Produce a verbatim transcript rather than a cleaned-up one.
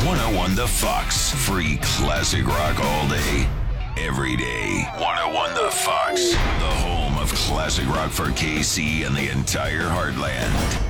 one oh one The Fox. Free classic rock all day, every day. one oh one The Fox, the home of classic rock for K C and the entire heartland.